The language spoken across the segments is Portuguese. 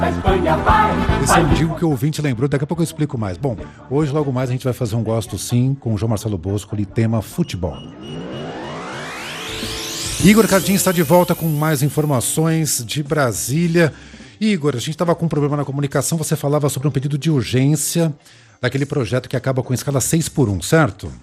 Esse é um digo que o ouvinte lembrou, daqui a pouco eu explico mais. Bom, hoje logo mais a gente vai fazer um Gosto Sim com o João Marcelo Bosco e tema futebol. Igor Cardim está de volta com mais informações de Brasília. Igor, a gente estava com um problema na comunicação, você falava sobre um pedido de urgência daquele projeto que acaba com escala 6x1, certo?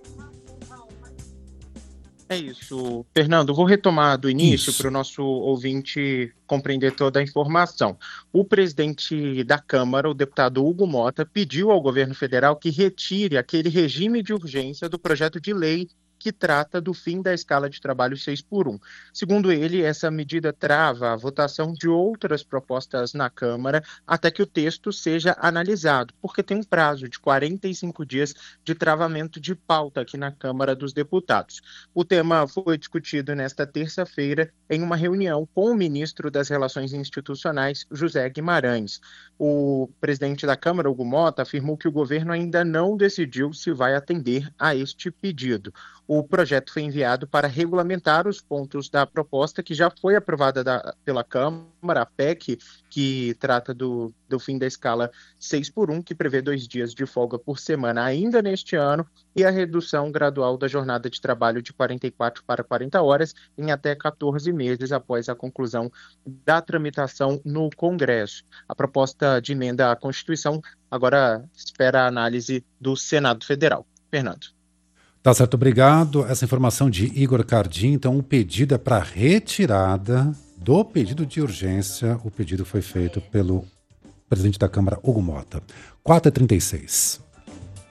É isso, Fernando. Vou retomar do início para o nosso ouvinte compreender toda a informação. O presidente da Câmara, o deputado Hugo Mota, pediu ao governo federal que retire aquele regime de urgência do projeto de lei que trata do fim da escala de trabalho 6x1. Segundo ele, essa medida trava a votação de outras propostas na Câmara até que o texto seja analisado, porque tem um prazo de 45 dias de travamento de pauta aqui na Câmara dos Deputados. O tema foi discutido nesta terça-feira em uma reunião com o ministro das Relações Institucionais, José Guimarães. O presidente da Câmara, Hugo Mota, afirmou que o governo ainda não decidiu se vai atender a este pedido. O projeto foi enviado para regulamentar os pontos da proposta que já foi aprovada pela Câmara, a PEC, que trata do fim da escala 6x1, que prevê 2 dias de folga por semana ainda neste ano, e a redução gradual da jornada de trabalho de 44 para 40 horas em até 14 meses após a conclusão da tramitação no Congresso. A proposta de emenda à Constituição agora espera a análise do Senado Federal. Fernando. Tá certo, obrigado. Essa informação de Igor Cardim, então o pedido é para retirada do pedido de urgência. O pedido foi feito pelo presidente da Câmara, Hugo Mota. 4h36.